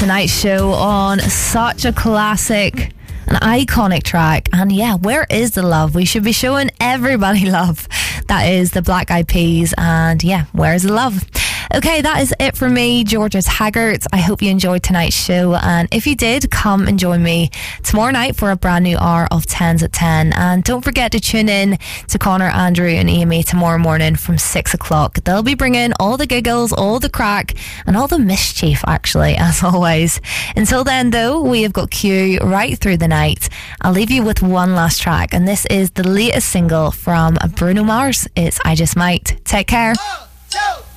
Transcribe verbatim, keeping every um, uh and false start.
tonight's show on such a classic, an iconic track. And yeah, where is the love? We should be showing everybody love. That is the Black Eyed Peas. And yeah, where's the love? Okay, that is it for me, Georgia Taggart. I hope you enjoyed tonight's show, and if you did, come and join me tomorrow night for a brand new hour of tens at ten. And don't forget to tune in to Connor, Andrew and Amy tomorrow morning from six o'clock. They'll be bringing all the giggles, all the crack and all the mischief, actually, as always. Until then though, we have got Q right through the night. I'll leave you with one last track, and this is the latest single from Bruno Mars. It's I Just Might. Take care. One, two.